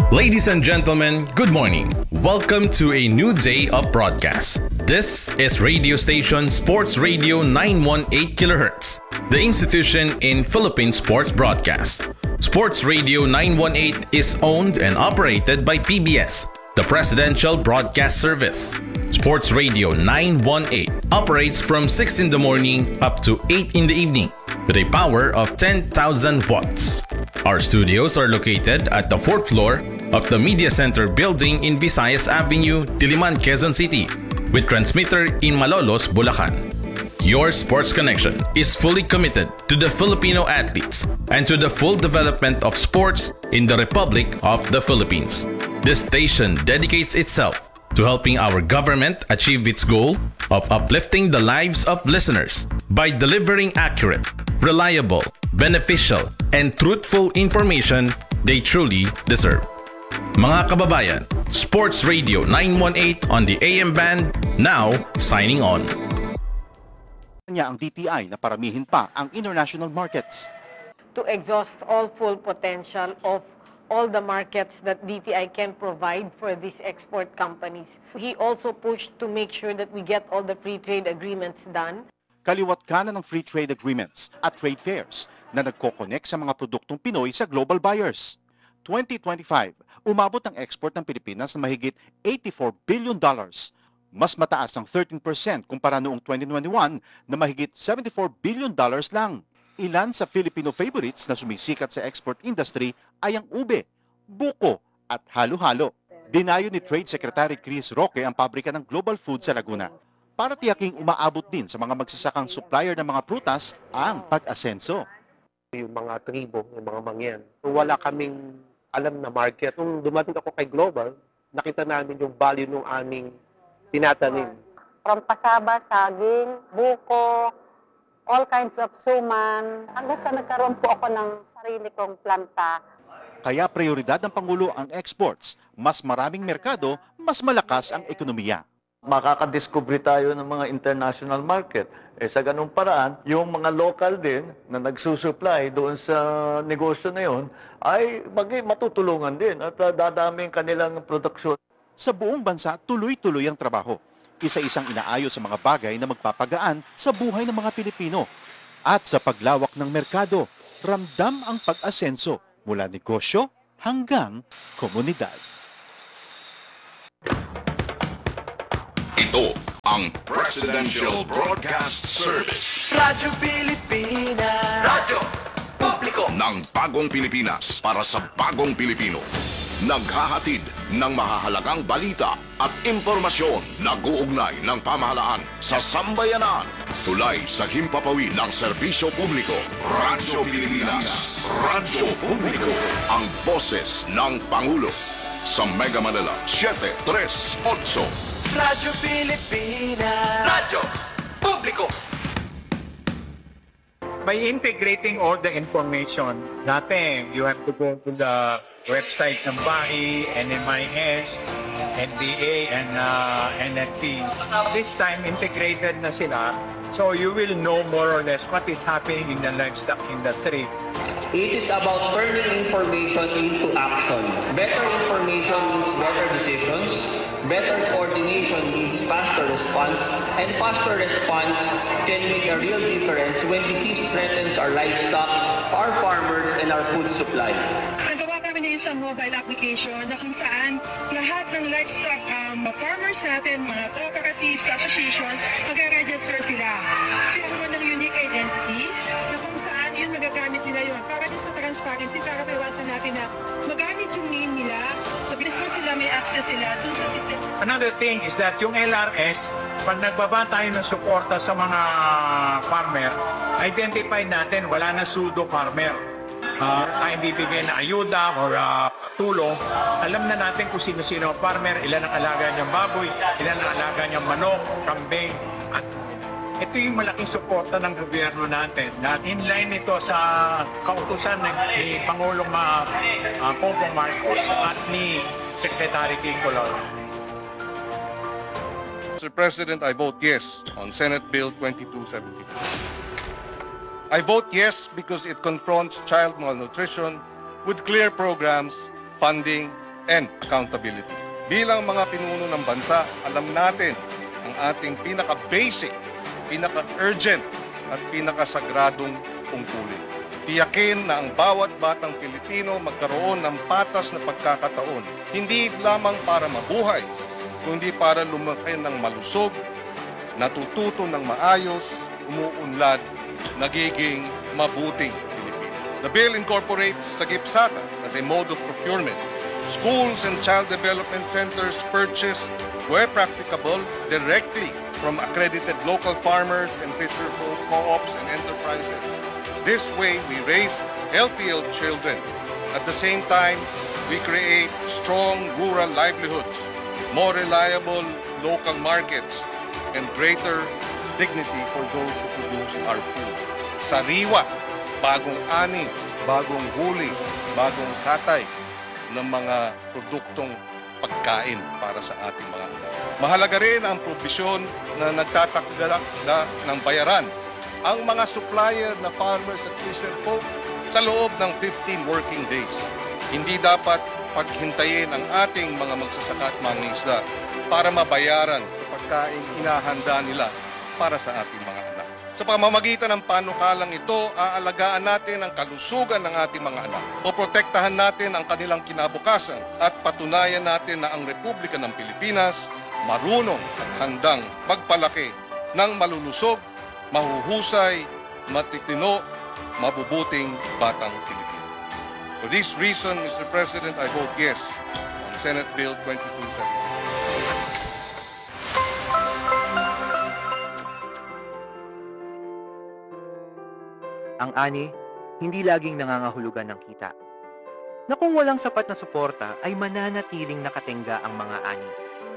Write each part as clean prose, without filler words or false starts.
Ladies and gentlemen, good morning. Welcome to a new day of broadcast. This is radio station Sports Radio 918 kHz, the institution in Philippine sports broadcast. Sports Radio 918 is owned and operated by PBS, the Presidential Broadcast Service. Sports Radio 918 operates from 6 in the morning up to 8 in the evening with a power of 10,000 watts. Our studios are located at the 4th floor of the Media Center building in Visayas Avenue, Diliman, Quezon City, with transmitter in Malolos, Bulacan. Your sports connection is fully committed to the Filipino athletes and to the full development of sports in the Republic of the Philippines. This station dedicates itself to helping our government achieve its goal of uplifting the lives of listeners by delivering accurate, reliable, beneficial, and truthful information they truly deserve. Mga kababayan, Sports Radio 918 on the AM band, now signing on. Niya ang DTI na paramihin pa ang international markets. To exhaust all full potential of all the markets that DTI can provide for these export companies. He also pushed to make sure that we get all the free trade agreements done. Kaliwat kanan ng free trade agreements at trade fairs na nagko-connect sa mga produktong Pinoy sa global buyers. 2025, umabot ang export ng Pilipinas na mahigit $84 billion. Mas mataas ang 13% kumpara noong 2021 na mahigit $74 billion lang. Ilan sa Filipino favorites na sumisikat sa export industry ay ang ube, buko at halo-halo. Dinayo ni Trade Secretary Chris Roque ang pabrika ng Global Food sa Laguna para tiyaking umaabot din sa mga magsasakang supplier ng mga prutas ang pag-asenso. Yung mga tribo, yung mga mangyan. Wala kaming alam na market. Nung dumating ako kay Global, nakita namin yung value ng aming tinatanim. From pasaba, saging, buko, all kinds of suman, hanggang sa nagkaroon po ako ng sarili kong planta. Kaya prioridad ng Pangulo ang exports. Mas maraming merkado, mas malakas ang ekonomiya. Makakadiscover tayo ng mga international market. Sa ganung paraan, yung mga local din na nagsusupply doon sa negosyo na yun ay matutulungan din at dadaming kanilang produksyon. Sa buong bansa, tuloy-tuloy ang trabaho. Isa-isang inaayos sa mga bagay na magpapagaan sa buhay ng mga Pilipino. At sa paglawak ng merkado, ramdam ang pag-asenso mula negosyo hanggang komunidad. Ito ang Presidential Broadcast Service. Radyo Pilipinas. Radyo Publiko Ng bagong Pilipinas para sa bagong Pilipino. Naghahatid ng mahahalagang balita at impormasyon na guugnay ng pamahalaan sa sambayanan. Tulay sa himpapawid ng serbisyo publiko. Radyo Pilipinas. Radyo Publiko. Ang boses ng Pangulo. Sa Mega Manila, 738. Radyo Pilipinas. Radyo Publiko. By integrating all the information, dati you have to go to the website ng BAI, NMIS, NDA, and NFP. This time, integrated na sila. So you will know more or less what is happening in the livestock industry. It is about turning information into action. Better information means better decisions. Better coordination means faster response. And faster response can make a real difference when disease threatens our livestock, our farmers, and our food supply. Nagawa kami ng isang mobile application na kung saan lahat ng livestock farmers natin, mga cooperatives, association, mag-register sila. Sila naman ng unique identity na kung saan yun magagamit nila yun. Para din sa transparency, para maiwasan natin na magamit yung name nila, so mismo sila may access sila dun sa system. Another thing is that yung LRS, pag nagbaba tayo ng suporta sa mga farmer, identify natin wala na pseudo farmer. Tayo bibigyan na ayuda or tulong, alam na natin kung sino-sino ang farmer, ilan ang alaga niyang baboy, ilan ang alaga niyang manok, kambing. At ito yung malaking suporta ng gobyerno natin na inline nito sa kautusan ni Pangulong Bongbong Marcos at ni Secretary Kiko Lauro. Mr. President, I vote yes on Senate Bill 2272. I vote yes because it confronts child malnutrition with clear programs, funding, and accountability. Bilang mga pinuno ng bansa, alam natin ang ating pinaka-basic, pinaka-urgent at pinakasagradong tungkulin. Tiyakin na ang bawat batang Pilipino magkaroon ng patas na pagkakataon, hindi lamang para mabuhay, kundi para lumaki ng malusog, natututo ng maayos, umuunlad, nagiging mabuting Pilipino. The bill incorporates Sagip Saka as a mode of procurement. Schools and child development centers purchase, where practicable, directly from accredited local farmers and fisher co-ops and enterprises. This way, we raise healthy children. At the same time, we create strong rural livelihoods, more reliable local markets, and greater dignity for those who produce our food. Sariwa, bagong ani, bagong huli, bagong katay ng mga produktong pagkain para sa ating mga anak. Mahalaga rin ang probisyon na nagtatakda ng bayaran ang mga supplier na farmers at fisher folk sa loob ng 15 working days. Hindi dapat paghintayin ang ating mga magsasaka at mangingisda para mabayaran sa pagkain inahanda nila para sa ating mga anak. Sa pamamagitan ng panukalang ito, aalagaan natin ang kalusugan ng ating mga anak. Poprotektahan natin ang kanilang kinabukasan at patunayan natin na ang Republika ng Pilipinas marunong at handang magpalaki ng malulusog, mahuhusay, matitino, mabubuting batang Pilipino. For this reason, Mr. President, I vote yes on Senate Bill 2270. Ang ani, hindi laging nangangahulugan ng kita. Na kung walang sapat na suporta, ay mananatiling nakatenga ang mga ani.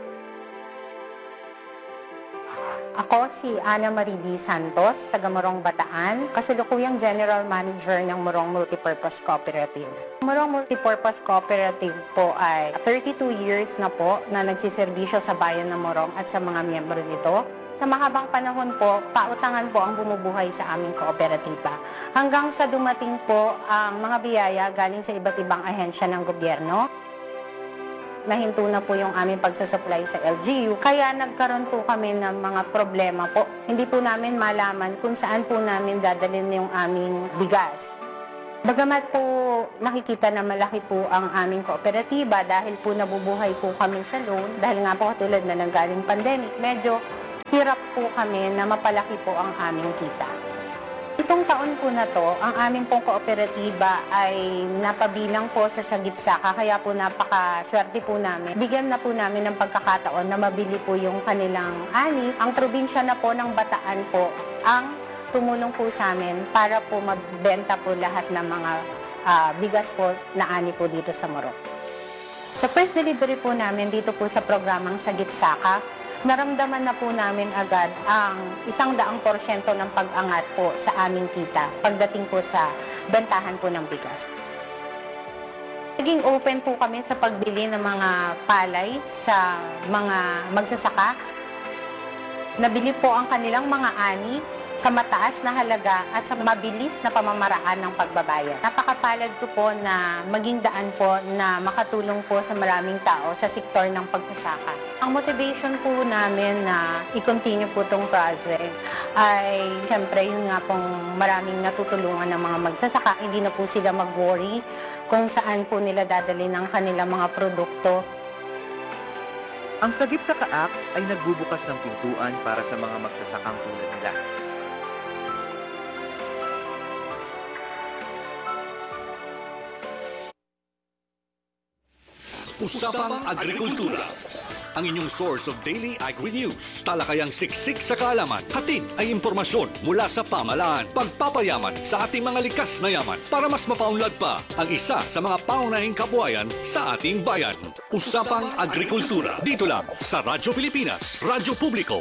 Ako si Ana Mariby Santos, taga Morong Bataan, kasalukuyang General Manager ng Morong Multipurpose Cooperative. Morong Multipurpose Cooperative po ay 32 years na po na nagsiservisyo sa bayan ng Morong at sa mga miyembro nito. Sa mahabang panahon po, pautangan po ang bumubuhay sa aming kooperatiba. Hanggang sa dumating po ang mga biyaya galing sa iba't ibang ahensya ng gobyerno. Nahinto na po yung aming pagsasupply sa LGU, kaya nagkaroon po kami ng mga problema po. Hindi po namin malaman kung saan po namin dadalhin yung aming bigas. Bagamat po nakikita na malaki po ang aming kooperatiba dahil po nabubuhay po kami sa loan, dahil nga po katulad na nanggaling pandemic, medyo hirap po kami na mapalaki po ang aming kita. Itong taon po na to, ang aming pong kooperatiba ay napabilang po sa Sagip Saka, kaya po napakaswerte po namin. Bigyan na po namin ng pagkakataon na mabili po yung kanilang ani. Ang probinsya na po ng Bataan po ang tumulong po sa amin para po magbenta po lahat ng mga bigas po na ani po dito sa Morong. Sa first delivery po namin dito po sa programang Sagip Saka, naramdaman na po namin agad ang 100% ng pag-angat po sa aming kita pagdating po sa bentahan po ng bigas. Naging open po kami sa pagbili ng mga palay sa mga magsasaka. Nabili po ang kanilang mga ani sa mataas na halaga at sa mabilis na pamamaraan ng pagbabayad. Napakapalad ko po na maging daan po na makatulong po sa maraming tao sa sektor ng pagsasaka. Ang motivation po namin na i-continue po itong project ay siyempre yun nga pong maraming natutulungan ng mga magsasaka. Hindi na po sila mag-worry kung saan po nila dadalhin ang kanilang mga produkto. Ang Sagip Saka Act ay nagbubukas ng pintuan para sa mga magsasakang tulad nila. Usapang Agrikultura, ang inyong source of daily agri-news. Talakayang siksik sa kaalaman, hatid ay impormasyon mula sa pamahalaan. Pagpapayaman sa ating mga likas na yaman para mas mapaunlad pa ang isa sa mga pangunahing kabuhayan sa ating bayan. Usapang Agrikultura, dito lang sa Radyo Pilipinas, Radyo Publiko,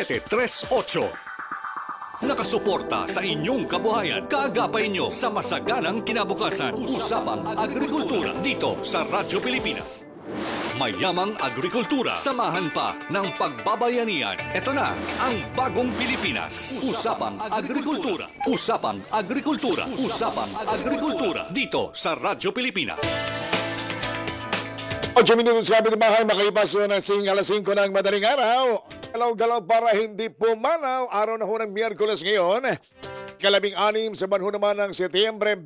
738. Nakasuporta sa inyong kabuhayan, kaagapay nyo sa masaganang kinabukasan. Usapang Agrikultura, dito sa Radyo Pilipinas. Mayamang agrikultura, samahan pa ng pagbabayanihan. Ito na ang bagong Pilipinas. Usapang Agrikultura. Usapang Agrikultura. Usapang Agrikultura. Dito sa Radyo Pilipinas. 8 minutos sabi ng bahay, makalipas ng alas 5 ng madaling araw. Galaw-galaw para hindi pumanaw. Araw na ho ng Miyerkules ngayon. 16 sa banho naman ng Setyembre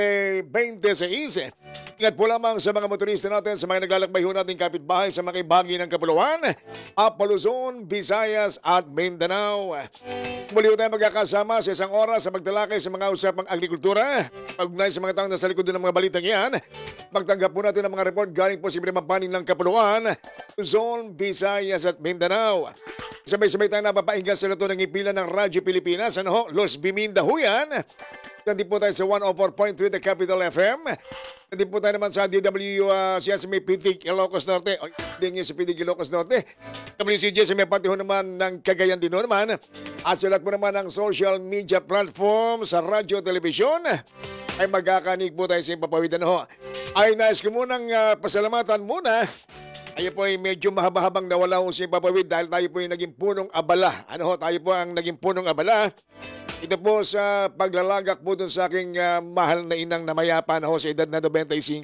2026. Ingat po lamang sa mga motorista natin, sa mga naglalakbay ho natin kapitbahay sa mga bahagi ng Kapuluan, Luzon, Visayas at Mindanao. Muli ho tayo magkakasama sa isang oras sa pagtalakay sa mga usapang agrikultura. Pag-ugnay sa mga taong nasa likod ng mga balitang yan, magtanggap po natin ang mga report galing po sa paning ng Kapuluan, Luzon, Visayas at Mindanao. Sabay-sabay tayo napapainggan sa lato ng ipilan ng Radyo Pilipinas. Los Biminda ho yan. Nandito po tayo sa 104.3 The Capital FM. Nandito po tayo naman sa DW siya sa may Pitig, Ilocos Norte. Hindi nga sa Pitig, Ilocos Norte. WCJ sa may pati ho naman ng Cagayan din ho naman. At sa lahat po naman ng social media platform sa radyo, telebisyon ay magkakanig po tayo sa ipapawitan ho. Ay nais ko munang pasalamatan muna. Tayo po ay medyo mahaba-habang nawala ho sa ipapawid dahil tayo po ay naging punong abala. Tayo po ang naging punong abala. Ito po sa paglalagak po dun sa aking mahal na inang namayapa sa edad na 95.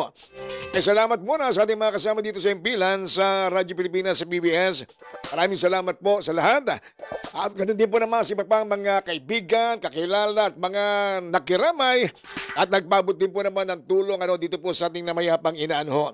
Salamat muna sa ating mga kasama dito sa impilan sa Radyo Pilipinas sa PBS. Maraming salamat po sa lahat. At ganun din po naman si mga kaibigan, kakilala at mga nakiramay at nagpabot din po naman ng tulong dito po sa ating namayapang inaan ho.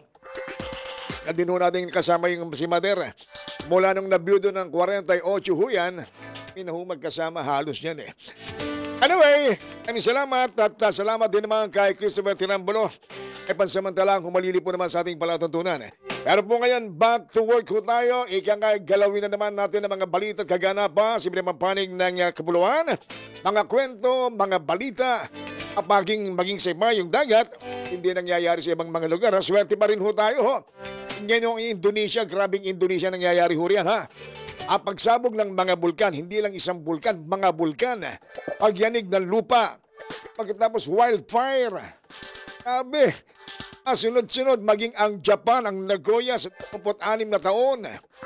At din ho natin kasama yung si Mother. Mula nung nabiyudo ng 48 ho yan, magkasama halos yan eh. Anyway, maraming salamat at salamat din naman kay Christopher Tirambulo. Pansamantalang humalili po naman sa ating palatuntunan. Pero po ngayon, back to work ho tayo. Galawin na naman natin ang mga balita at kaganapan sa panig ng Kapuluan. Mga kwento, mga balita, maging sa yung dagat, hindi nangyayari sa ibang mga lugar. Swerte pa rin ho tayo ho. Ngayon yung Indonesia, grabing Indonesia nangyayari ho riyan ha. Ang pagsabog ng mga bulkan, hindi lang isang bulkan, mga bulkan. Pagyanig ng lupa, pagkatapos wildfire. Sabi, sunod-sunod maging ang Japan ang Nagoya sa 26 na taon.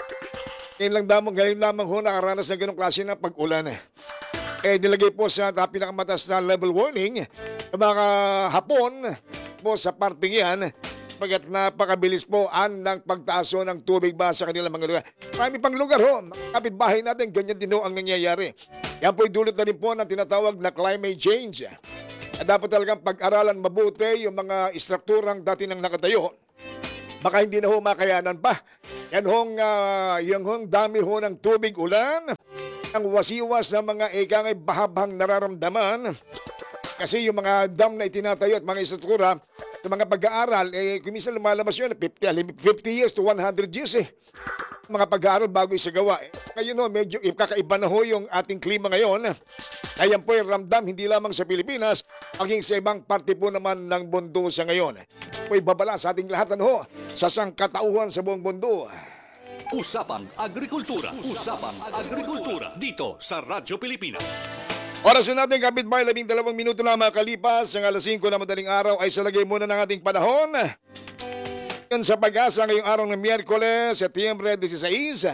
Ngayon lamang ho nakaranas ng ganong klase na pag-ulan. Nilagay po sa pinakamatas na level warning ng mga Hapon po sa parting yan. Pagkat napakabilis po ng pagtaas ng tubig ba sa kanilang mga lugar. Marami pang lugar ho. Kapitbahay natin, ganyan din ho ang nangyayari. Yan po'y dulot na rin po ng tinatawag na climate change. At dapat talagang pag-aralan mabuti yung mga istrukturang dati nang nakatayo. Baka hindi na ho makayanan pa. Yan yung dami ho ng tubig ulan. Ang wasiwas ng mga ikangay bahabang nararamdaman. Kasi yung mga dam na itinatayo at mga istruktura, yung mga pag-aaral, kuminsan lumalabas yun, 50 years to 100 years mga pag-aaral bago isagawa. Ngayon medyo kakaiba na ho yung ating klima ngayon. Ayan po yung ramdam hindi lamang sa Pilipinas, maging sa ibang parte po naman ng mundo sa ngayon. Po'y babala sa ating lahat sa sangkatauhan sa buong mundo. Usapang Agrikultura. Usapang Agrikultura. Dito sa Radyo Pilipinas. Oras na natin, kapitbahay, 12 minuto na makalipas. Ang alas 5 na madaling araw ay salagay muna ng ating panahon. Yan sa Pag-asa ngayong araw ng Miyerkules, Setyembre 16.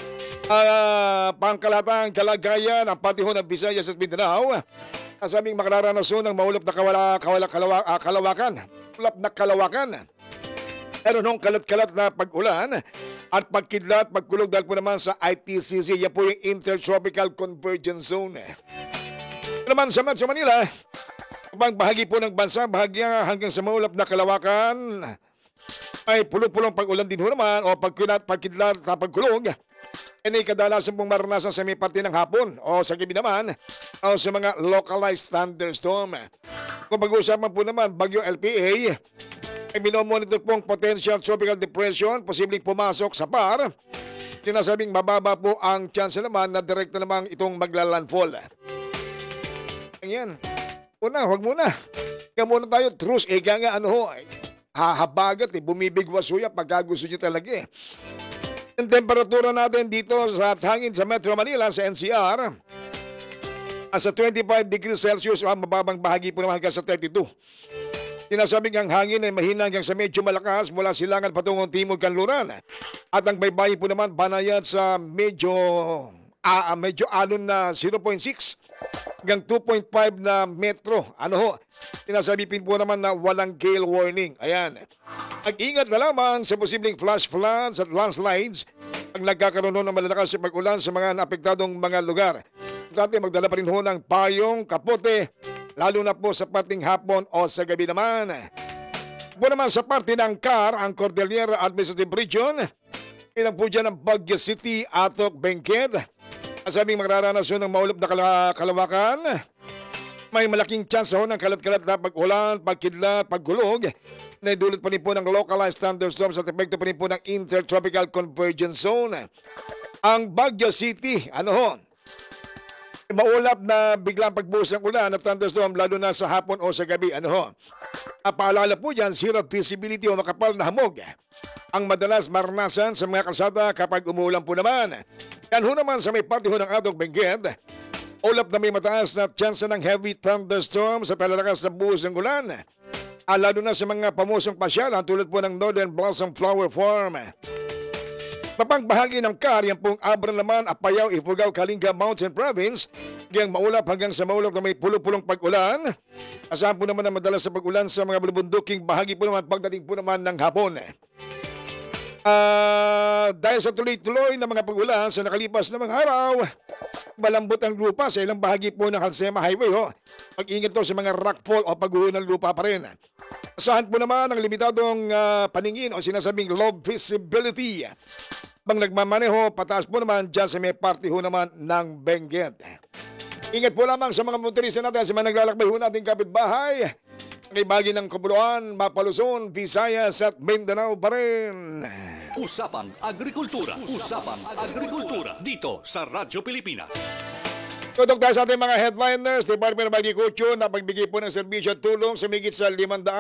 Pangkalatang kalagayan ang patihon ng Visayas at Mindanao. Kasabing makararanason ng maulap na kalawakan. Ulap na kalawakan. Meron nung kalat-kalat na pag-ulan at pagkidlat, pagkulog dahil po naman sa ITCZ. Yan po yung Intertropical Convergence Zone. Naman sa Metro Manila, ibang bahagi po ng bansa, bahagya hanggang sa maulap na kalawakan, ay pulo-pulong pag-ulan din ho naman o pagkidlat at pagkulog. Yan ay kadalasan pong maranasan sa may parte ng hapon o sa gabi naman o sa mga localized thunderstorm. Kung pag-uusapan po naman, Bagyong LPA, ay minomonitor pong potential tropical depression, posibleng pumasok sa PAR. Sinasabing mababa po ang chance naman na direkta namang itong maglalandfall. Yan. Huwag muna. Kaya muna tayo, truce. Hahabagat, bumibigwas ho yan pagka gusto nyo talaga Ang temperatura natin dito sa hangin sa Metro Manila, sa NCR, sa 25 degrees Celsius, mababang bahagi po naman hanggang sa 32. Sinasabing ang hangin ay mahina hanggang sa medyo malakas mula silangan patungong timog kanluran. At ang baybayin po naman banayad sa medyo alon na 0.6 hanggang 2.5 na metro. Sinasabi po naman na walang gale warning. Ayan. Mag-ingat na lamang sa posibleng flash floods at landslides ang nagkakaroon ng malalakas na pag-ulan sa mga naapektadong mga lugar. Dati magdala pa rin ho ng payong, kapote, lalo na po sa parting hapon o sa gabi naman. Po naman sa parte ng CAR, ang Cordillera Administrative Region, ilang po dyan ang Baguio City, Atok, Benguet. Kasabing magraranas ng maulap na kalawakan. May malaking chance ho ng kalat-kalat na pag-ulan, pagkidlat, paggulog. Naidulot pa rin po ng localized thunderstorms at epekto pa rin po ng Intertropical Convergence Zone. Ang Baguio City, maulap na biglang pagbuhos ng ulan at thunderstorm lalo na sa hapon o sa gabi. Paalala po dyan, zero visibility o makapal na hamog ang madalas maranasan sa mga kalsada kapag umuulan po naman. Yan ho naman sa may parte ho ng Atok, Benguet. Ulap na may mataas na tsansa ng heavy thunderstorm sa palalakas na buhos ng ulan. Lalo na sa mga pamusong pasyalan tulad po ng Northern Blossom Flower Farm. Mapangbahagi ng CAR, yan pong Abra naman, Apayao, Ifugao, Kalinga Mountain Province. Giyang maulap hanggang sa maulap na may pulo-pulong pag-ulan. Asahan po naman na madalas sa pag-ulan sa mga bulubunduking bahagi po naman pagdating po naman ng hapon. Dahil sa tuloy-tuloy na mga pag-ulan sa nakalipas na mga araw, malambot ang lupa sa ilang bahagi po ng Halsema Highway. Mag-ingat to sa mga rockfall o pagguho ng lupa pa rin. Asahan po naman ang limitadong paningin o sinasabing low visibility. Bang nagmamaneho, pataas po naman dyan sa may parte ho naman ng Benguet. Ingat po lamang sa mga motorista natin sa mga naglalakbay ho nating kapitbahay. May bahagi ng Kabuluan, Mapaluzon, Visayas at Mindanao pa rin. Usapang Agrikultura. Usapang Agrikultura. Dito sa Radyo Pilipinas. Tutok tayo sa ating mga headliners. Department of Agriculture na pagbigay po ng serbisyo at tulong sa migit sa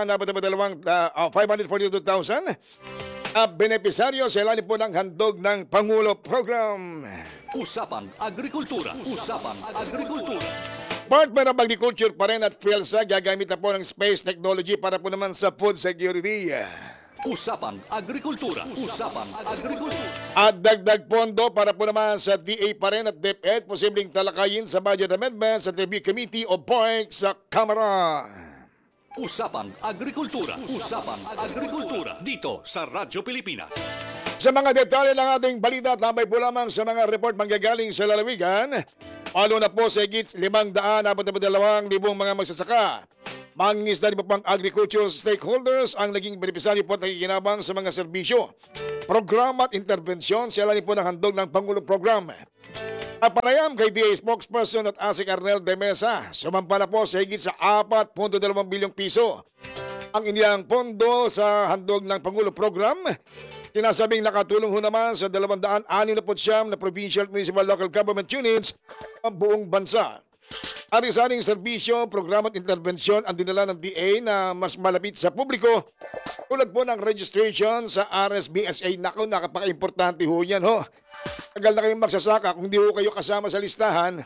542,000 benepisaryo sa ilalim po ng handog ng Pangulo Program. Usapang Agrikultura. Usapang Agrikultura. Department of Agriculture pa rin at PhilSA gagamit na po ng space technology para po naman sa food security. Usapang Agrikultura. Usapang Agrikultura. At dagdag pondo para po naman sa DA pa rin at DepEd, posibleng talakayin sa budget amendments at review committee o POIC sa Kamara. Usapang Agrikultura. Usapang Agrikultura. Dito sa Radyo Pilipinas. Sa mga detalye ng ating balita at lamay po lamang sa mga report manggagaling sa lalawigan, palo na po sa higit 542,000 mga magsasaka. Mangingisda rin po pang agricultural stakeholders ang naging benepisaryo po at nakikinabang sa mga serbisyo, programa at intervensyon sa ilalim po ng handog ng Pangulo Program. Panayam kay DA spokesperson at ASIC Arnel de Mesa, sumampa na po sa higit sa 4.2 bilyong piso ang iniyang pondo sa handog ng Pangulo Program. Sinasabing nakatulong ho naman sa 269 na provincial, municipal, local government units ang buong bansa. Ari-saring serbisyo, programa at intervensyon ang dinala ng DA na mas malapit sa publiko. Tulad po ng registration sa RSBSA. Naku, nakapaka-importante ho yan ho. Tagal na kayong magsasaka, kung di ho kayo kasama sa listahan,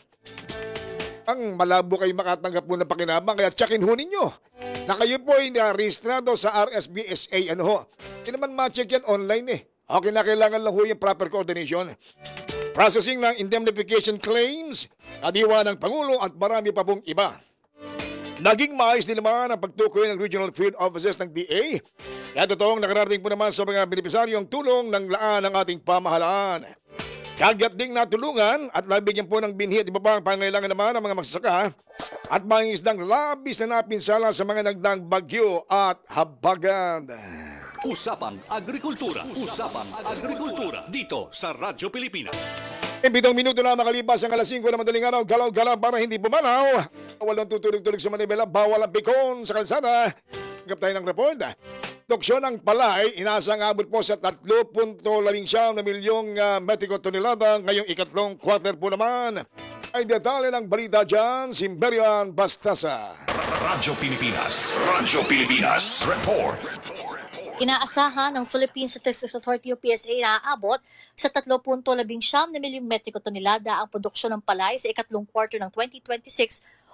ang malabo kayo makatanggap po ng pakinabang. Kaya tsakin ho ninyo na kayo po ay na-registrado sa RSBSA. Hindi naman ma-check yan online eh. Okay na, kailangan lang ho yung proper coordination. Processing ng indemnification claims, kadiwa ng Pangulo at marami pa pong iba. Naging maayos din naman ang pagtukoy ng regional field offices ng DA. Kaya totoong nakarating po naman sa mga benepisaryong tulong ng laan ng ating pamahalaan. Kagyat ding natulungan at nabigyan po ng binhi at iba pang pangailangan naman ng mga magsasaka at mga isdang labis na napinsala sa mga nagdaang bagyo at habagat. Usapang Agrikultura. Usapang Agrikultura. Dito sa Radyo Pilipinas. 7 minuto na makalipas ang alas 5 na madaling araw, galaw-galaw para hindi bumalaw. Walang tutulog-tulog sa Manibela, bawal ang pikon sa kalsada. Hanggang tayo ng report. Tuksyon ng palay, inaasang abot po sa 3.19 na milyong metriko tonelada ngayong ikatlong quarter po naman. Ay detalye ng balita dyan, si Merian Bastasa. Radyo Pilipinas. Radyo Pilipinas. Report. Inaasahan ng Philippine Statistics Authority o PSA na aabot sa 3.19 na milyong metriko tonelada ang produksyon ng palay sa ikatlong quarter ng 2026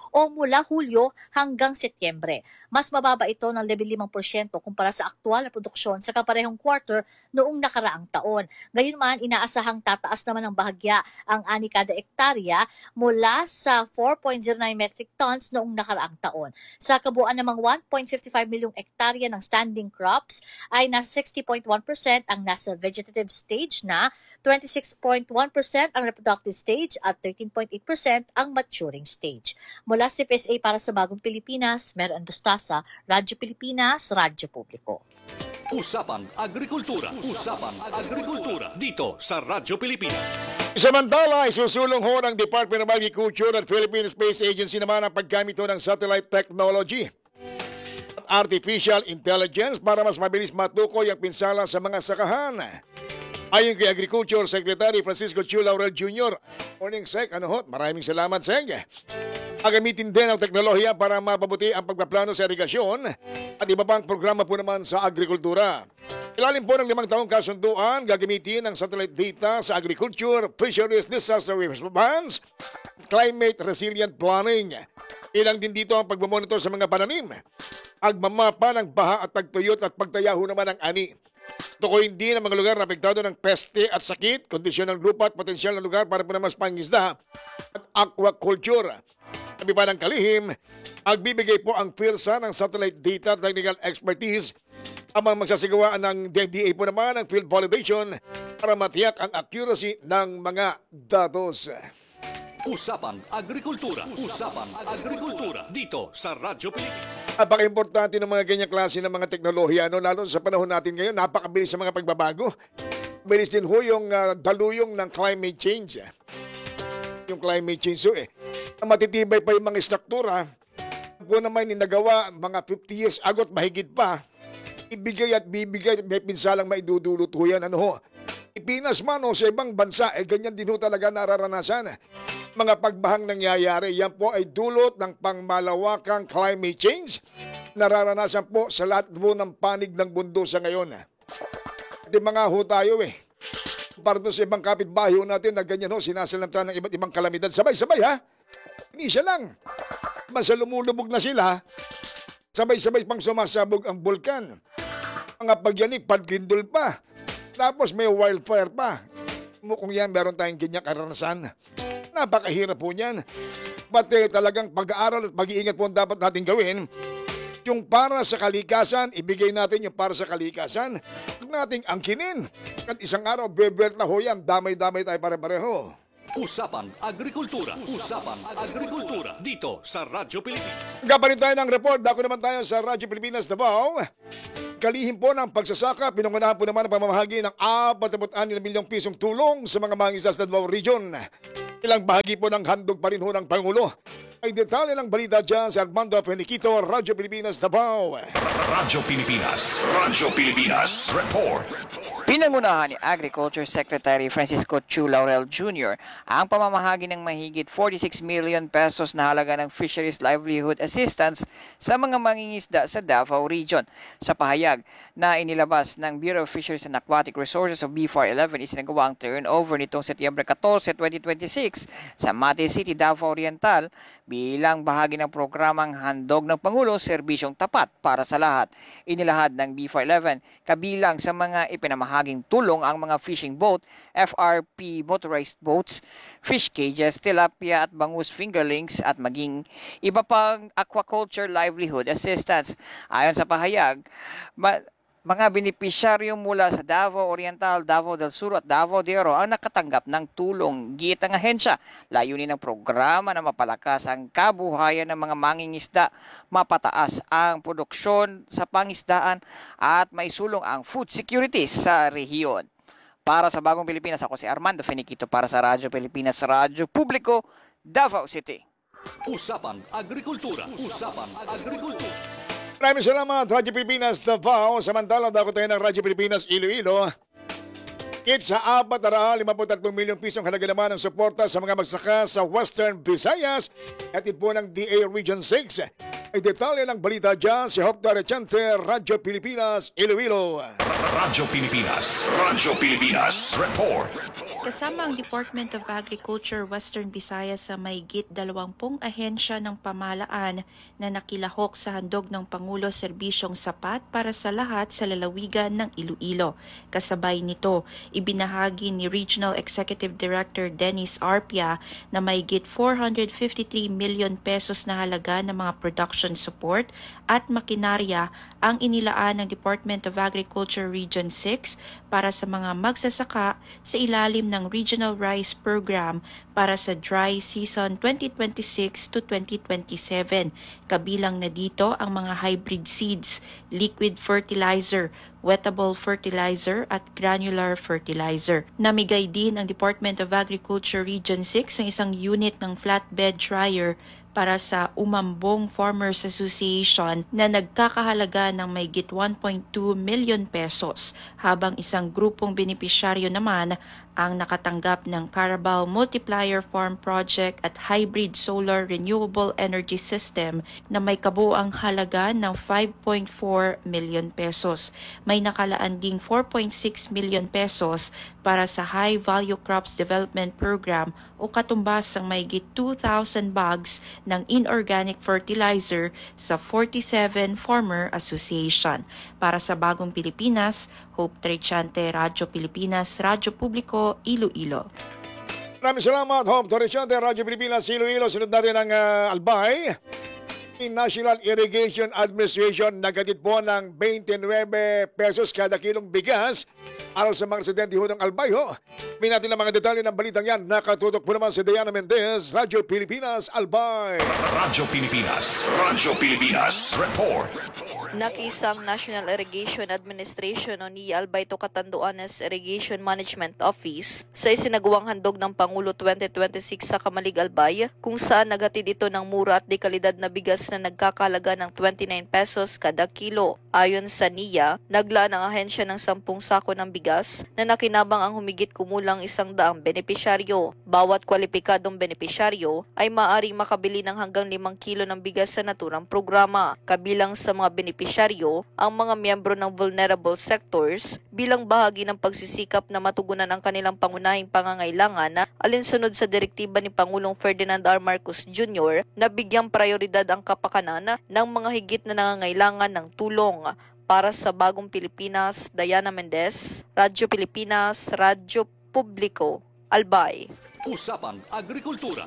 o mula Hulyo hanggang Setyembre. Mas mababa ito ng 15% kumpara sa aktual na produksyon sa kaparehong quarter noong nakaraang taon. Gayunman, inaasahang tataas naman ng bahagya ang ani kada ektarya mula sa 4.09 metric tons noong nakaraang taon. Sa kabuuan namang 1.55 milyong ektarya ng standing crops ay nasa 60.1% ang nasa vegetative stage na, 26.1% ang reproductive stage at 13.8% ang maturing stage. Mula sa PSA para sa Bagong Pilipinas, Mer Andastasa, Radyo Pilipinas, Radyo Publiko. Usapang Agrikultura. Usapang Agrikultura. Dito sa Radyo Pilipinas. Samantala, isusulong ho ng Department of Agriculture at Philippine Space Agency naman ang paggamit ho ng satellite technology at artificial intelligence para mas mabilis matukoy ang pinsala sa mga sakahan. Ayon kay Agriculture Secretary Francisco Chu Laurel Jr. Morning, Sec. Maraming salamat, Sec. Gagamitin din ang teknolohiya para mapabuti ang pagpaplano sa irigasyon at iba pang programa po naman sa agrikultura. Ilalim po ng 5 taong kasunduan, gagamitin ang satellite data sa agriculture, fisheries, disaster response, climate resilient planning. Ilang din dito ang pagmamonitor sa mga pananim, pagmamapa ng baha at tagtuyot at pagtayaho naman ng ani. Tukuyin din ang mga lugar na apektado ng peste at sakit, kondisyon ng lupa at potensyal na lugar para po naman sa pangingisda at aquaculture. Sabi pa ng kalihim, magbibigay po ang PhilSA ng satellite data at technical expertise amang magsasagawa ng DDA po naman ng field validation para matiyak ang accuracy ng mga datos. Usapang Agrikultura. Usapang Agrikultura. Dito sa Radyo Pilipinas. Napaka-importante ng mga ganyang klase ng mga teknolohiya, lalo sa panahon natin ngayon, napakabilis sa mga pagbabago. Bilis din ho yung daluyong ng climate change. Yung climate change matitibay pa yung mga struktura. Po naman inagawa mga 50 years agot mahigit pa. Ibigay at bibigay, may pinsalang maidudulot ho yan. Pilipinas man o sa ibang bansa, ganyan din ho talaga nararanasan. Mga pagbahang nangyayari, yan po ay dulot ng pangmalawakang climate change. Nararanasan po sa lahat po ng panig ng mundo sa ngayon. At mga ho tayo para doon sa ibang kapitbahay natin na ganyan sinasalanta ng iba't ibang kalamidad. Sabay-sabay Hindi siya lang. Basta lumulubog na sila, sabay-sabay pang sumasabog ang bulkan. Mga pagyanig, panlindol pa. Tapos may wildfire pa. Mukhang yan, meron tayong ganyang karanasan. Napakahirap po niyan. Pati talagang pag-aaral at pag-iingat po ang dapat natin gawin. Yung para sa kalikasan, ibigay natin yung para sa kalikasan. Huwag nating angkinin. At isang araw, bebert na ho yan. Damay-damay tayo pare-pareho. Usapang Agrikultura. Usapang Agrikultura. Dito sa Radyo Pilipinas. Gabanin tayo ng report. Dako naman tayo sa Radyo Pilipinas Davao. Kalihim po ng pagsasaka, pinangunahan po naman ang pamamahagi ng 46 milyong pisong tulong sa mga mangingisda sa Davao Region. Ilang bahagi po ng handog pa rin ho ng Pangulo. Ay detalye ng balita dyan sa Armando Feniquito, Radyo Pilipinas Davao. Radyo Pilipinas. Radyo Pilipinas. Report. Pinangunahan ni Agriculture Secretary Francisco Chu Laurel Jr. ang pamamahagi ng mahigit 46 million pesos na halaga ng Fisheries Livelihood Assistance sa mga mangingisda sa Davao Region. Sa pahayag na inilabas ng Bureau of Fisheries and Aquatic Resources of BFAR 11, isinagawa ang turnover nitong Setyembre 14, 2026 sa Mati City, Davao Oriental bilang bahagi ng programang Handog ng Pangulo, Serbisyong Tapat para sa Lahat. Inilahad ng BFAR 11 kabilang sa mga ipinamahaging tulong ang mga fishing boat, FRP motorized boats, fish cages, tilapia at bangus fingerlings at maging iba pang aquaculture livelihood assistance. Ayon sa pahayag, mga benepisyaryo mula sa Davao Oriental, Davao del Sur at Davao de Oro ang nakatanggap ng tulong. Giit ang ahensya, layunin ng programa na mapalakas ang kabuhayan ng mga mangingisda, mapataas ang produksyon sa pangisdaan at maisulong ang food security sa rehiyon. Para sa Bagong Pilipinas, ako si Armando Feniquito para sa Radyo Pilipinas, Radyo Publiko, Davao City. Usapang Agrikultura. Usapang Agrikultura. Maraming salamat, Radyo Pilipinas Davao. Samantala, dako tayo ng Radyo Pilipinas Iloilo. It's sa 453 milyong pisong halaga naman ng suporta sa mga magsaka sa Western Visayas at po ng DA Region 6. Ay detalye ng balita dyan si Hope Darechante, Radyo Pilipinas, Iloilo. Radyo Pilipinas, report. Kasama ang Department of Agriculture Western Visayas sa mahigit 20 ahensya ng pamahalaan na nakilahok sa handog ng Pangulo serbisyong sapat para sa lahat sa lalawigan ng Iloilo. Kasabay nito, ibinahagi ni Regional Executive Director Dennis Arpia na mahigit 453 million pesos na halaga ng mga production support at makinarya ang inilaan ng Department of Agriculture Region 6 para sa mga magsasaka sa ilalim ng Regional Rice Program para sa dry season 2026 to 2027. Kabilang na dito ang mga hybrid seeds, liquid fertilizer, wettable fertilizer at granular fertilizer. Namigay din ang Department of Agriculture Region 6 ng isang unit ng flatbed dryer para sa Umambong Farmers Association na nagkakahalaga ng mahigit 1.2 million pesos, habang isang grupong benepisyaryo naman ang nakatanggap ng Carabao Multiplier Farm Project at Hybrid Solar Renewable Energy System na may kabuuang halaga ng 5.4 million pesos. May nakalaan ding 4.6 million pesos para sa High Value Crops Development Program o katumbas ang mahigit 2,000 bags ng inorganic fertilizer sa 47 Farmer Association. Para sa Bagong Pilipinas, Hope Trechante, Radyo Pilipinas, Radyo Publiko, Iloilo. Maraming salamat, Hope Trechante, Radyo Pilipinas, Iloilo. Sunod natin ang Albay. National Irrigation Administration nagatid po ng 29 pesos kada kilong bigas aral sa mga residente ho ng Albay ho. May natin ang mga detalye ng balitang yan. Nakatutok po naman si Diana Mendez, Radyo Pilipinas, Albay. Radyo Pilipinas, report. Nakisang National Irrigation Administration o ni Albayto Catanduanes Irrigation Management Office sa isinagawang handog ng Pangulo 2026 sa Kamalig, Albay, kung saan nagatid ito ng mura at de kalidad na bigas na nagkakalaga ng 29 pesos kada kilo. Ayon sa NIA, naglaan ang ahensya ng 10 sako ng bigas na nakinabang ang humigit kumulang 100 benepisyaryo. Bawat kwalipikadong benepisyaryo ay maaaring makabili ng hanggang 5 kilo ng bigas sa naturang programa. Kabilang sa mga benepisyaryo ang mga miyembro ng vulnerable sectors bilang bahagi ng pagsisikap na matugunan ang kanilang pangunahing pangangailangan alinsunod sa direktiba ni Pangulong Ferdinand R. Marcos Jr. na bigyang prioridad ang kapakanan ng mga higit na nangangailangan ng tulong. Para sa Bagong Pilipinas, Diana Mendez, Radyo Pilipinas, Radyo Publiko, Albay. Usapang Agrikultura.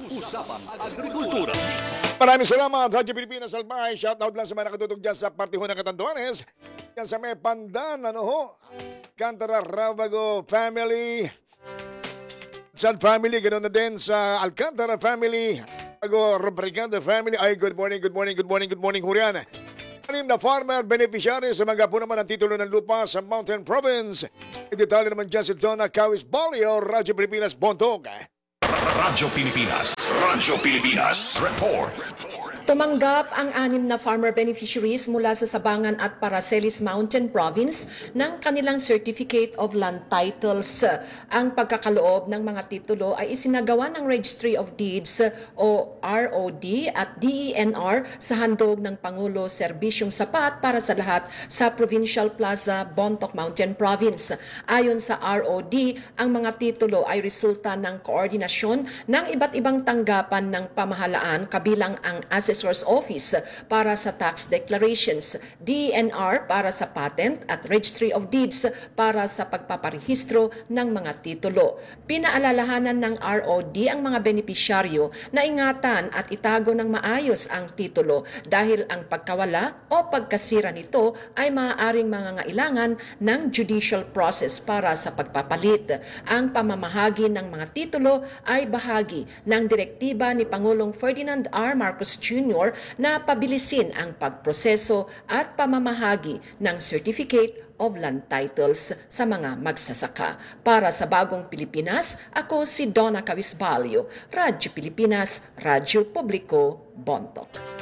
Maraming salamat, Radyo Pilipinas, Albay. Shoutout lang sa mga nakatutog dyan sa parte ho ng Catanduanes. Yan sa may Pandan, Cantara Ravago family. San family, ganoon na din sa Alcantara family. Robricante family. Ay, good morning, Hurian. Anim na farmer beneficiary sa mga po naman ang titulo ng lupa sa Mountain Province. Idetalye naman dyan si Donna Cawis Bolio, Radyo Pilipinas, Bontog. Radyo Pilipinas, report. Tumanggap ang 6 na farmer beneficiaries mula sa Sabangan at Paracelis Mountain Province ng kanilang Certificate of Land Titles. Ang pagkakaloob ng mga titulo ay isinagawa ng Registry of Deeds o ROD at DENR sa handog ng Pangulo Serbisyong Sapat para sa lahat sa Provincial Plaza, Bontoc Mountain Province. Ayon sa ROD, ang mga titulo ay resulta ng koordinasyon ng iba't ibang tanggapan ng pamahalaan kabilang ang Assessor's Office para sa tax declarations, DENR para sa patent at Registry of Deeds para sa pagpaparehistro ng mga titulo. Pinaalalahanan ng ROD ang mga benepisyaryo na ingatan at itago ng maayos ang titulo dahil ang pagkawala o pagkasira nito ay maaaring mangangailangan ng judicial process para sa pagpapalit. Ang pamamahagi ng mga titulo ay bahagi ng direktiba ni Pangulong Ferdinand R. Marcos Jr. na pabilisin ang pagproseso at pamamahagi ng Certificate of Land Titles sa mga magsasaka. Para sa Bagong Pilipinas, ako si Donna Cawis Bolio, Radyo Pilipinas, Radyo Publiko, Bontoc.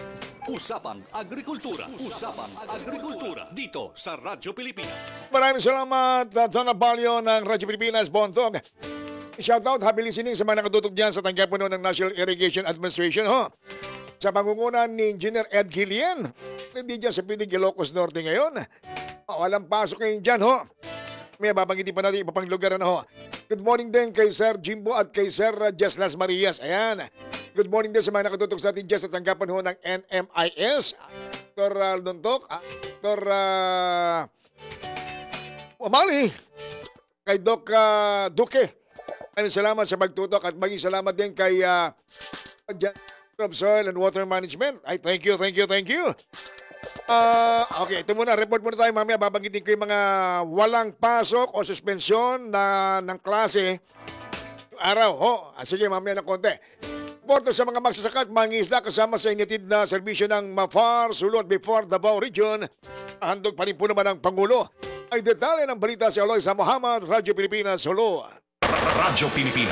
Usapang Agrikultura. Usapang Agrikultura. Dito sa Radyo Pilipinas. Maraming salamat, John Abalio ng Radyo Pilipinas, Bontog. Shoutout, happy listening sa mga nakatutok dyan sa tanggapan ng National Irrigation Administration, ho. Sa pangungunan ni Engineer Ed Gillian, hindi dyan sa Pinig, Ilocos Norte ngayon. Walang pasok ngayon dyan, ho. May babanggitin pa natin iba pang lugar na, ho. Good morning din kay Sir Jimbo at kay Sir Jess Las Marias. Ayan. Good morning din sa mga nakatutok sa atin dyan sa tanggapan ho ng NMIS. Dr. Aldontok, Dr. Umali, kay Doc Duque. Salamat sa pagtutok at maging salamat din kay of Soil and Water Management. Ay, thank you. Okay, ito muna. Report muna tayo. Mamaya babanggitin ko yung mga walang pasok o suspensyon ng klase araw. Sige, mamaya ng konti. Porto sa mga magsasaka at mangingisda kasama sa initid na serbisyo ng Mafar, Sulot, Before Davao Region. Handog pa rin po naman ang Pangulo. Ay detalye ng balita si Aloysa Muhammad, Radyo Pilipinas, Solo. Radyo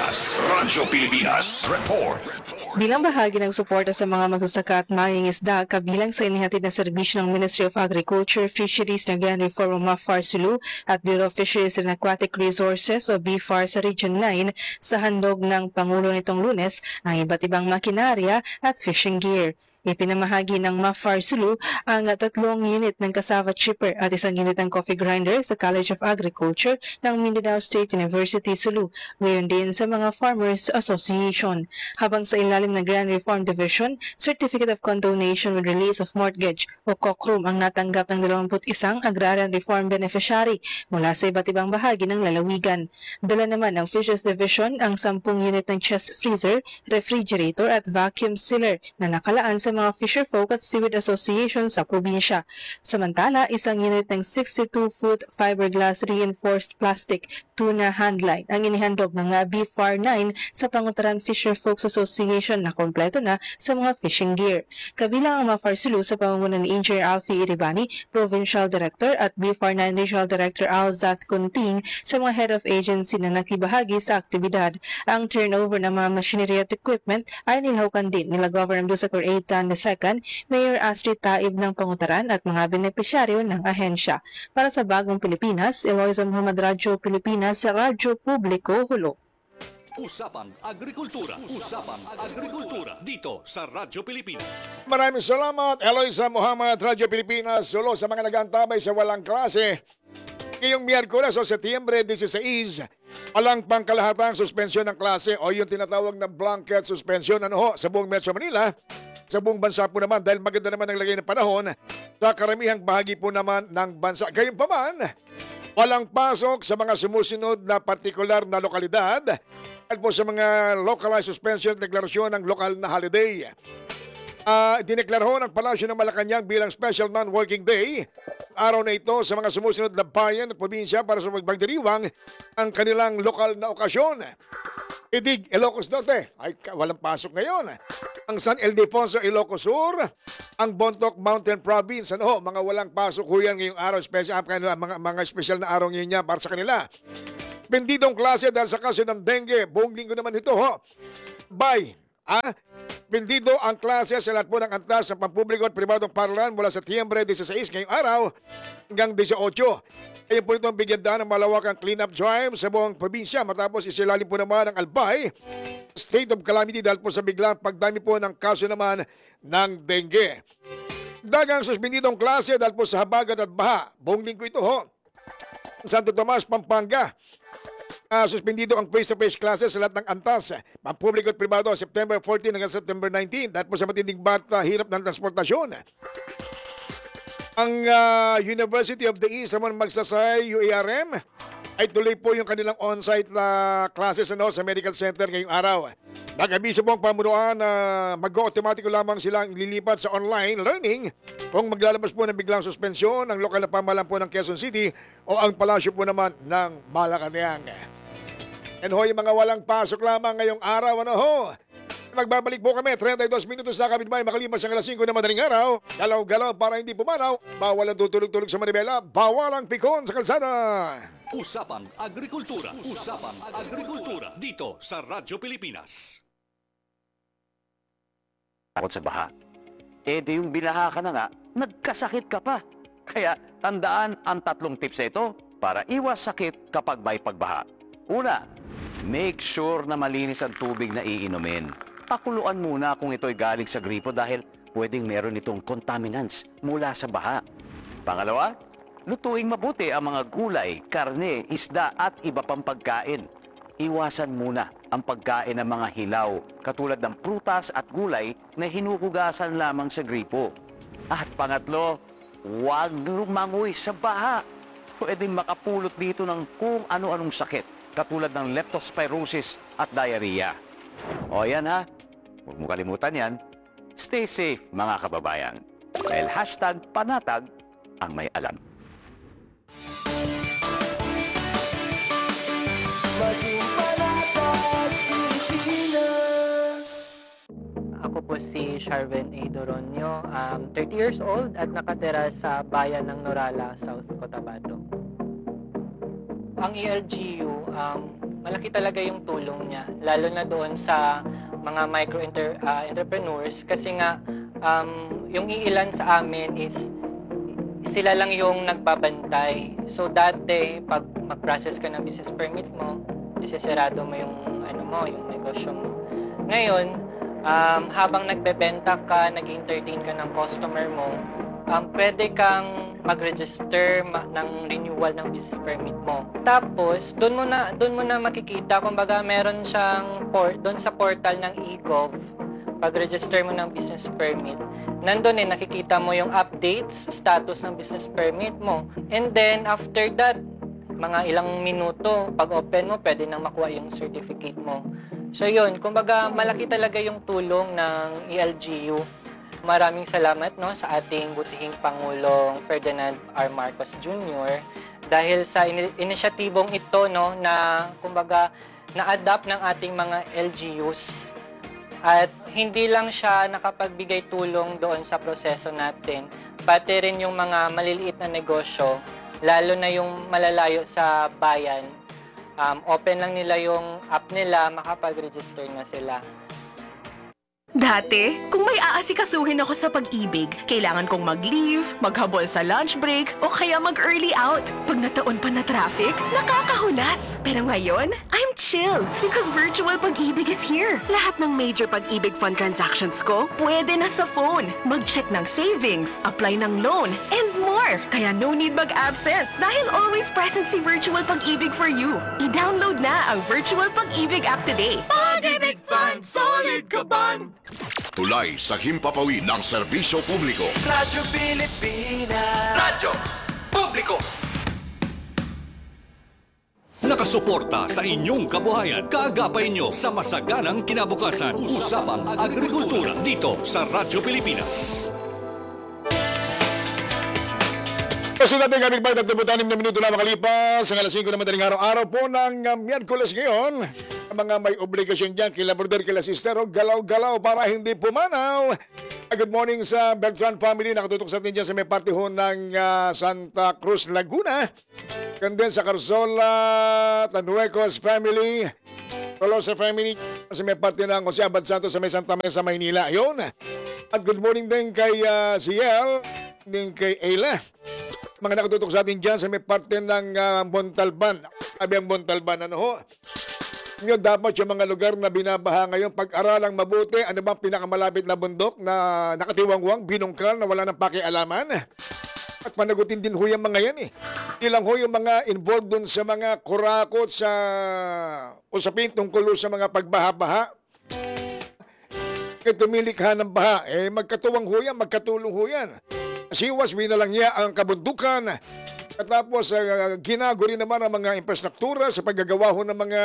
Pilipinas. Report. Bilang bahagi ng suporta sa mga magsasaka at mangingisda, kabilang sa inihatid na serbisyo ng Ministry of Agriculture, Fisheries, Land Reform o Mafar Sulu at Bureau of Fisheries and Aquatic Resources o BFAR sa Region 9 sa handog ng Pangulo nitong Lunes ang iba't ibang makinarya at fishing gear. Ipinamahagi ng Mafar Sulu ang 3 unit ng cassava chipper at 1 unit ng coffee grinder sa College of Agriculture ng Mindanao State University Sulu, gayon din sa mga Farmers Association. Habang sa ilalim ng Grand Reform Division, Certificate of Condonation with Release of Mortgage o COCRUM ang natanggap ng 21 Agrarian Reform Beneficiary mula sa iba't ibang bahagi ng lalawigan. Dala naman ng Fishes Division ang 10 unit ng chest freezer, refrigerator at vacuum sealer na nakalaan sa mga fisherfolk at seaweed association sa probinsya. Samantala, 1 unit ng 62-foot fiberglass reinforced plastic tuna handline ang inihandog ng BFAR 9 sa Pangutaran Fisherfolks Association na kompleto na sa mga fishing gear. Kabilang ang Mafar Sulu sa pamumuno ni Engineer Alfie Iribani, Provincial Director at BFAR 9 Regional Director Alzat Kunting sa mga head of agency na nakibahagi sa aktibidad. Ang turnover ng mga machinery at equipment ay nilhawakan din nila Governor Dusacor Eitan II, Mayor Astrid Taib ng Pangutaran at mga benepisyaryo ng ahensya. Para sa Bagong Pilipinas, Eloisa Muhammad, Radyo Pilipinas, sa Radyo Publiko, Hulo. Usapang Agrikultura. Usapang Agrikultura. Dito sa Radyo Pilipinas. Maraming salamat, Eloisa Muhammad, Radyo Pilipinas, Solo, sa mga nag-aantabay sa walang klase. Ngayong Miyerkules o Setyembre 16, walang pangkalahatang suspensyon ng klase o yung tinatawag na blanket suspension sa buong Metro Manila. Sa buong bansa po naman dahil maganda naman ang lagay ng panahon sa karamihang bahagi po naman ng bansa. Gayunpaman, walang pasok sa mga sumusunod na partikular na lokalidad at po sa mga localized suspension at deklarasyon ng lokal na holiday. Dineklarho ng Palasyo ng Malacanang bilang special non-working day. Araw na ito sa mga sumusunod na bayan at probinsya para sa pagdiriwang ang kanilang lokal na okasyon. Idig, Ilocos Norte, ay walang pasok ngayon. Ang San Ildefonso, Ilocos Sur, ang Bontoc Mountain Province, mga walang pasok ho yan ngayong araw, mga special na araw ngayon niya para sa kanila. Bendidong klase dahil sa kaso ng dengue, buong linggo naman ito Bye. Bendido ang klase sa lahat po ng antas ng pampubliko at pribadong paaralan mula Setyembre 16 ngayong araw hanggang 18. Ayun po itong bigyan daan ng malawakang clean-up drive sa buong probinsya matapos isilalim po naman ang Albay State of Calamity dahil po sa biglang pagdami po ng kaso naman ng dengue. Dagang suspendidong klase dahil po sa habagat at baha. Buong linggo ito Santo Tomas, Pampanga. Suspendido ang face-to-face classes sa lahat ng antas, pampubliko at pribado, September 14 hanggang September 19. Dahil po sa matinding hirap ng transportasyon. Ang University of the East naman Magsaysay, UARM, ay tuloy po yung kanilang on-site na classes sa Medical Center ngayong araw. Nag-abiso po ang pamunuan na mag-automatic lamang silang lilipat sa online learning kung maglalabas po ng biglang suspensyon ang lokal na pamahalaan po ng Quezon City o ang palasyo po naman ng Malacanang. And yung mga walang pasok lamang ngayong araw, Magbabalik po kami, 32 minutos na kapitbahay makalipas ang alas 5 na madaling araw. Galaw-galaw para hindi pumanaw. Bawal ang tutulog-tulog sa manibela. Bawal ang pikon sa kalsada. Usapang Agrikultura. Usapang Agrikultura. Dito sa Radyo Pilipinas. Takot sa baha. di yung binaha ka na nga, nagkasakit ka pa. Kaya tandaan ang 3 tips na ito para iwas sakit kapag may pagbaha. Una, make sure na malinis ang tubig na iinumin. Pakuluan muna kung ito'y galing sa gripo dahil pwedeng meron itong contaminants mula sa baha. Pangalawa, lutuing mabuti ang mga gulay, karne, isda at iba pang pagkain. Iwasan muna ang pagkain ng mga hilaw katulad ng prutas at gulay na hinuhugasan lamang sa gripo. At pangatlo, huwag lumangoy sa baha. Pwedeng makapulot dito ng kung ano-anong sakit katulad ng leptospirosis at diarrhea. O yan ha, huwag mo kalimutan yan. Stay safe mga kababayan. Dahil #panatag ang may alam. Ako po si Sharven A. Doronio, 30 years old at nakatira sa bayan ng Norala, South Cotabato. Ang ELGU, malaki talaga yung tulong niya, lalo na doon sa mga entrepreneurs kasi nga yung iilan sa amin is sila lang yung nagbabantay. So dati, pag mag-process ka ng business permit mo, isesarado mo yung yung negosyo mo. Ngayon, habang nagbebenta ka, nag-entertain ka ng customer mo, pwede kang mag-register ng renewal ng business permit mo. Tapos, doon mo na makikita, kumbaga meron siyang doon sa portal ng eGov, pag-register mo ng business permit, nandun nakikita mo yung updates, status ng business permit mo. And then, after that, mga ilang minuto, pag open mo, pwede nang makuha yung certificate mo. So yun, kumbaga malaki talaga yung tulong ng ELGU. Maraming salamat sa ating butihing Pangulong Ferdinand R. Marcos Jr. dahil sa inisyatibong ito na kumbaga na-adapt ng ating mga LGUs. At hindi lang siya nakapagbigay tulong doon sa proseso natin, pati rin yung mga maliliit na negosyo, lalo na yung malalayo sa bayan. Open lang nila yung app nila, makapag-register na sila. Dati, kung may aasikasuhin ako sa pag-ibig, kailangan kong mag-leave, maghabol sa lunch break, o kaya mag-early out. Pag nataon pa na traffic, nakakahulas. Pero ngayon, I'm chill because virtual pag-ibig is here. Lahat ng major pag-ibig fund transactions ko, pwede na sa phone. Mag-check ng savings, apply ng loan, and more. Kaya no need mag-absent dahil always present si virtual pag-ibig for you. I-download na ang virtual pag-ibig app today. Pag-ibig Fund, solid ka ban! Tulay sa himpapawid ng serbisyo publiko. Radyo Pilipinas. Radyo Publiko. Nakasuporta sa inyong kabuhayan. Kaagapay nyo sa masaganang kinabukasan. Usapang Agrikultura dito sa Radyo Pilipinas. Kasi natin kami pa 36 na minuto na makalipas ang alas 5 na madaling araw po ng Miyerkules ngayon. Ang mga may obligasyon dyan, kila brother, kila sister, o galaw-galaw para hindi pumanaw. Good morning sa Bertrand family, nakatutok sa atin dyan sa may party ho ng Santa Cruz, Laguna. Ganda sa Carzola, Tanuecos family, Tolosa family, sa may party ng Jose Abad Santos sa may Santa Mesa, Maynila. Yun. At good morning din kay Ciel, din kay Ayla. Mga nakatutok sa atin dyan sa may parte ng Montalban. Sabi ang Montalban, ano ho? Ngayon, dapat yung mga lugar na binabaha ngayon, pag-aralang mabuti, ano bang pinakamalapit na bundok na nakatiwangwang, binungkal, na wala ng pakialaman? At panagutin din ho yung mga yan Ilang ho yung mga involved dun sa mga kurakot sa usapin tungkol sa mga pagbaha-baha. Kaya tumilikha ng baha, magkatuwang ho yan, magkatulong ho yan. Siwas, winalang niya ang kabundukan. At tapos, ginaguri naman ang mga infrastruktura sa paggagawa ho ng mga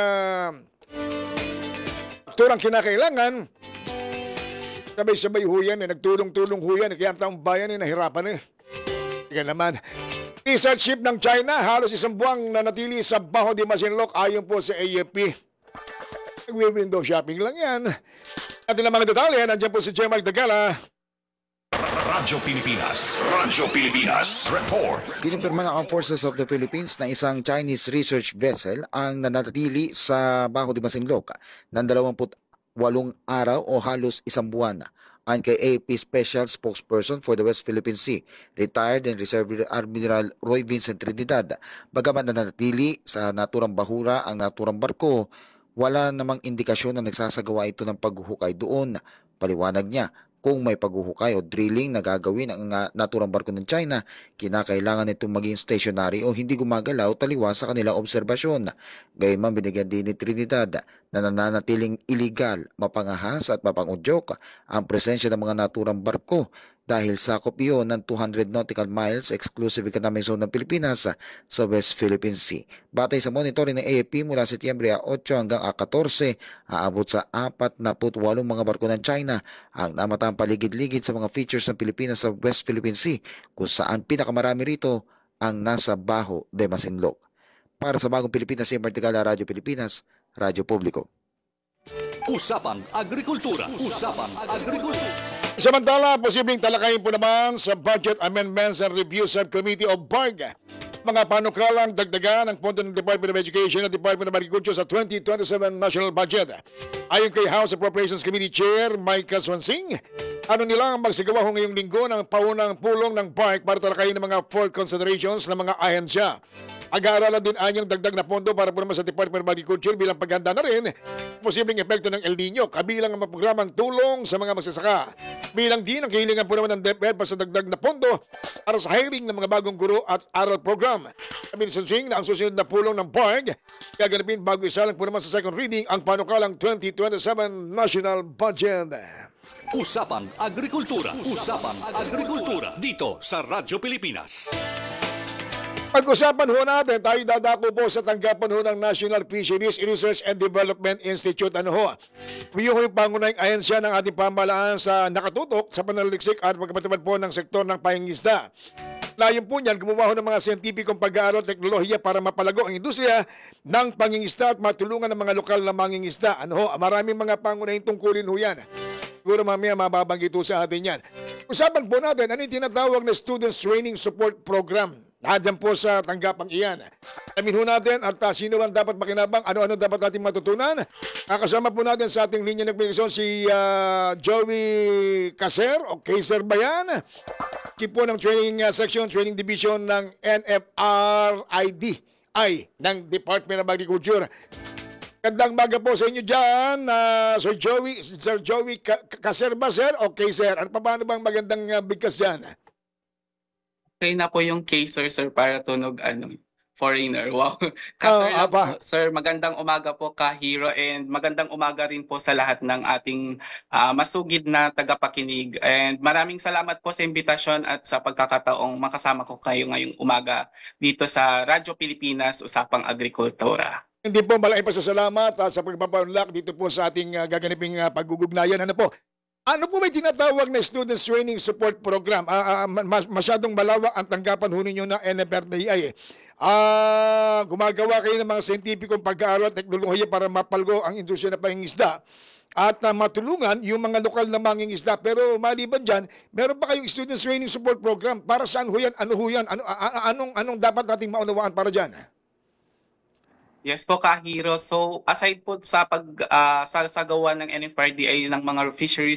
turang kinakailangan. Sabay-sabay ho yan, nagtulong-tulong ho yan. Kaya ang taong bayan nahirapan Kaya naman, research ship ng China, halos isang buwang nanatili sa Baho de Masinloc ayon po sa AFP. Nag-window shopping lang yan. At ilang mga detalye, nandiyan po si Jemark Dagala. Radyo Pilipinas. Radyo Pilipinas. Report. Kinumpirma ng Armed Forces of the Philippines na isang Chinese research vessel ang nanatili sa Baho de Masinloc ng 28 araw o halos isang buwan. Ayon kay AFP Special Spokesperson for the West Philippine Sea, retired and Reserve Admiral Roy Vincent Trinidad, bagaman nanatili sa naturang bahura ang naturang barko, wala namang indikasyon na nagsasagawa ito ng paghuhukay doon. Paliwanag niya, kung may paghuhukay o drilling na gagawin ang naturang barko ng China, kinakailangan itong maging stationary o hindi gumagalaw taliwas sa kanilang obserbasyon. Gayunman binigyan din ni Trinidad na nananatiling illegal, mapangahas at mapangudyok ang presensya ng mga naturang barko dahil sakop iyon ng 200 nautical miles exclusive economic zone ng Pilipinas sa West Philippine Sea. Batay sa monitoring ng AFP mula Setyembre 8 hanggang 14, aabot sa 48 mga barko ng China ang namatang paligid-ligid sa mga features ng Pilipinas sa West Philippine Sea, kung saan pinakamarami rito ang nasa Bajo de Masinloc. Para sa Bagong Pilipinas, si Martigala, Radyo Pilipinas, Radyo Publiko. Usapang Agrikultura. Usapang Agrikultura. Samantala, posibleng talakayin po naman sa Budget Amendments and Review Subcommittee of BARG mga panukalang dagdagan ng pondo ng Department of Education at Department of Agriculture sa 2027 National Budget. Ayon kay House Appropriations Committee Chair Micah Swansing, ano nilang magsagawa ngayong linggo ng paunang pulong ng BARG para talakayin ng mga for considerations ng mga ahensya.Ag-aaralan din anyang dagdag na pondo para po naman sa Department of Agriculture bilang paghanda na rin posibleng epekto ng El Nino, kabilang ang programang tulong sa mga magsasaka. Bilang din ang kahilingan po naman ng DepEd para sa dagdag na pondo para sa hiring ng mga bagong guro at aral program. Sabi ni Swansing na ang susunod na pulong ng BARG gaganapin bago isa lang po naman sa second reading ang panukalang 2027 National Budget. Usapang Agrikultura. Usapang Agrikultura. Dito sa Radyo Pilipinas. Pag-usapan ho natin, tayo dadako po sa tanggapan ho ng National Fisheries Research and Development Institute. Ano ho? Yung pangunahing ahensya ng ating pamahalaan sa nakatutok sa pananaliksik at pagkapatupad po ng sektor ng pangingisda. Layon po niyan, gumawa ho ng mga siyentipikong pag-aaral at teknolohiya para mapalago ang industriya ng pangingisda at matulungan ng mga lokal na mangingisda. Ano ho? Maraming mga pangunahing tungkulin ho yan. Siguro mamaya mababanggit ho sa atin yan. Usapan po natin, ano yung tinatawag na Students Training Support Program? Nadyan po sa tanggapang iyan. Alamin ho natin at sino ang dapat makinabang, ano-ano dapat natin matutunan. Kakasama po natin sa ating linya ng komunikasyon si Joey Caser o Caser ba yan? Kip po ng training section, training division ng NFRIDI ng Department of Agriculture. Gandang maga po sa inyo dyan, Sir Joey Caser ba, sir? O Caser? Ano pa paano bang magandang bigkas dyan? Okay na po yung Caser, sir, para tunog foreigner. Wow. Sir, sir, magandang umaga po ka-hero and magandang umaga rin po sa lahat ng ating masugid na tagapakinig. And maraming salamat po sa imbitasyon at sa pagkakataong makasama ko kayo ngayong umaga dito sa Radyo Pilipinas, Usapang Agrikultura. Hindi po malaking pasasalamat sa pagpapaunlak dito po sa ating gaganaping pagugugnayan. Ano po may tinatawag na Students Training Support Program? Masyadong malawak ang tanggapan ho ninyo ng NFRDI. Gumagawa kayo ng mga siyentipikong pag-aaral at teknolohiya para mapalgo ang industriya ng pangingisda at matulungan yung mga lokal na mangingisda. Pero maliban dyan, meron pa kayong Students Training Support Program. Para saan ho yan? Ano ho yan? Anong dapat nating maunawaan para dyan? Yes po, ka-hero. So aside po sa pagsasagawa ng NFRDI ng mga fisheries